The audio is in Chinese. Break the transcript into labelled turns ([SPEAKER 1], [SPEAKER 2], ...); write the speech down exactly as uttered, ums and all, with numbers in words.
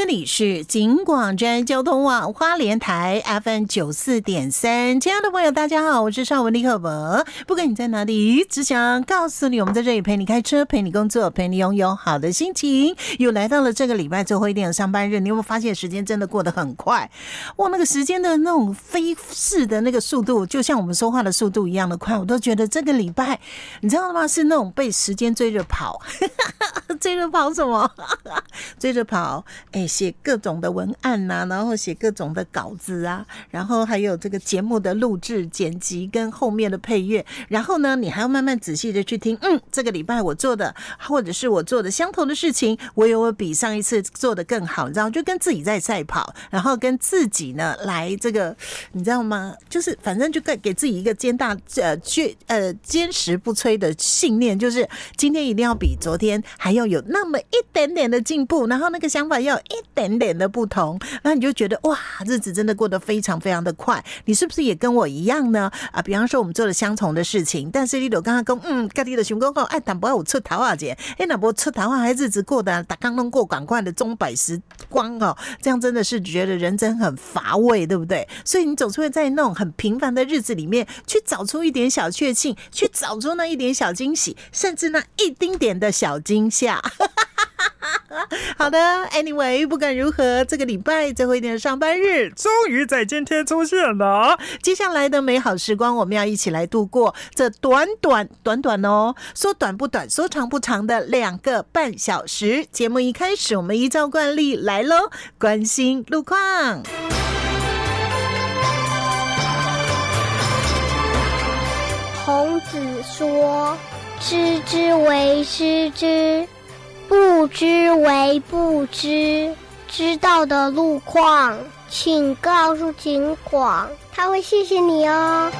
[SPEAKER 1] 这里是警广专交通网花莲台 F M 九四点三，亲爱的朋友，大家好，我是邵文丽赫伯。不管你在哪里，只想告诉你，我们在这里陪你开车，陪你工作，陪你拥有好的心情。又来到了这个礼拜最后一天的上班日，你有没有发现时间真的过得很快？哇，那个时间的那种飞逝的那个速度，就像我们说话的速度一样的快。我都觉得这个礼拜，你知道吗？是那种被时间追着跑，追着跑什么？追着跑，哎，写各种的文案呐、啊，然后写各种的稿子啊，然后还有这个节目的录制、剪辑跟后面的配乐，然后呢，你还要慢慢仔细的去听，嗯，这个礼拜我做的，或者是我做的相同的事情，我有我比上一次做的更好，你知道，就跟自己在赛跑，然后跟自己呢来这个，你知道吗？就是反正就给给自己一个坚大呃坚呃坚实不摧的信念，就是今天一定要比昨天还要有那么一点点的进步，然后那个想法要有一点点的不同，那你就觉得哇，日子真的过得非常非常的快。你是不是也跟我一样呢？啊，比方说我们做了相同的事情，但是你就刚刚讲，嗯，家己的想讲，哎，淡薄有出头啊，姐，哎，那不出头啊，还日子过得打刚刚过赶快的钟摆时光哦，这样真的是觉得人真很乏味，对不对？所以你总是会在那种很平凡的日子里面，去找出一点小确幸，去找出那一点小惊喜，甚至那一丁点的小惊吓。好的 ，Anyway， 不管如何，这个礼拜最后一天的上班日，终于在今天出现了。接下来的美好时光，我们要一起来度过这短短短短哦，说短不短，说长不长的两个半小时。节目一开始，我们依照惯例来咯，关心路况。
[SPEAKER 2] 孔子说：“知之为知之。”不知为不知，知道的路况，请告诉警广，他会谢谢你哦。